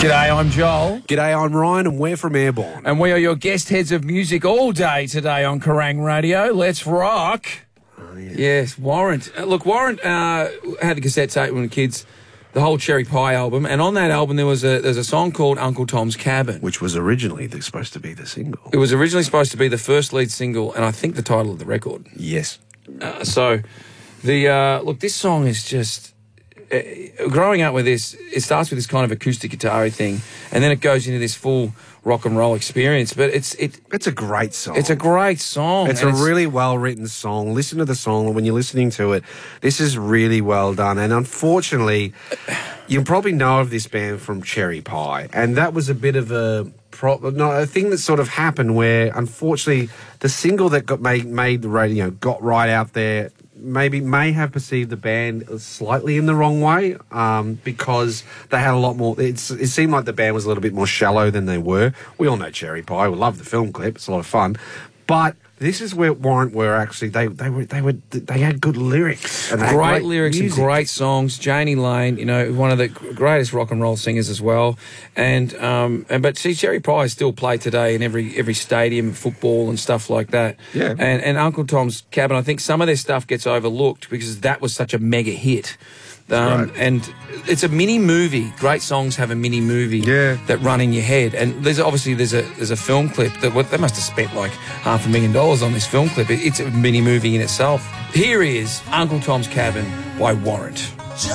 G'day, I'm Joel. G'day, I'm Ryan, and we're from Airborne. And we are your guest heads of music all day today on Kerrang Radio. Let's rock. Oh, yeah. Yes, Warrant. Look, Warrant had the cassette tape when we were kids, the whole Cherry Pie album, and on that album there's a song called Uncle Tom's Cabin. Which was originally supposed to be the single. It was originally supposed to be the first lead single, and I think the title of the record. Yes. Look, this song is just... growing up with this, it starts with this kind of acoustic guitar thing, and then it goes into this full rock and roll experience. But it's a great song. It's a great song. It's a really well written song. Listen to the song, and when you're listening to it, this is really well done. And unfortunately, you probably know of this band from Cherry Pie, and that was a bit of a thing that sort of happened where, unfortunately, the single that got made the radio got right out there. May have perceived the band slightly in the wrong way because they had a lot more. It seemed like the band was a little bit more shallow than they were. We all know Cherry Pie. We love the film clip. It's a lot of fun. But this is where Warrant were actually. They had good lyrics. And great lyrics music. And great songs. Janie Lane, one of the greatest rock and roll singers as well. But see, Cherry Pie still play today in every stadium, football and stuff like that. Yeah. And Uncle Tom's Cabin, I think some of their stuff gets overlooked because that was such a mega hit. Right. And it's a mini movie. Great songs have a mini movie that run in your head. And there's a film clip that they must have spent like $500,000 on this film clip. It's a mini movie in itself. Here is Uncle Tom's Cabin by Warrant.